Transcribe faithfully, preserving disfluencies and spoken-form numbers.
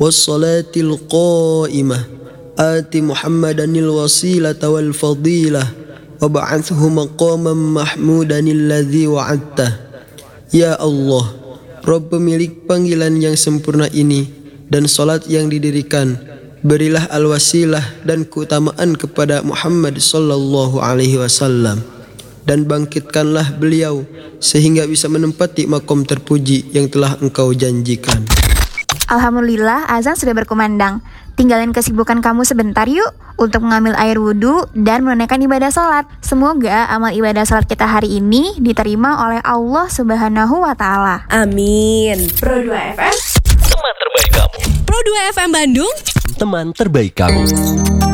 wassalatil qa'imah ati Muhammadanil wasilata wal fadilah wab'athhu maqaman mahmudanil ladzi wa'adta. Ya Allah, Rabb pemilik panggilan yang sempurna ini dan salat yang didirikan, berilah al-wasilah dan keutamaan kepada Muhammad sallallahu alaihi wasallam, dan bangkitkanlah beliau sehingga bisa menempati makom terpuji yang telah Engkau janjikan. Alhamdulillah, azan sudah berkumandang. Tinggalin kesibukan kamu sebentar yuk untuk mengambil air wudhu dan menunaikan ibadah sholat. Semoga amal ibadah sholat kita hari ini diterima oleh Allah Subhanahu wa Ta'ala. Amin. Pro dua F M, teman terbaik kamu. Pro dua F M Bandung, teman terbaik kamu.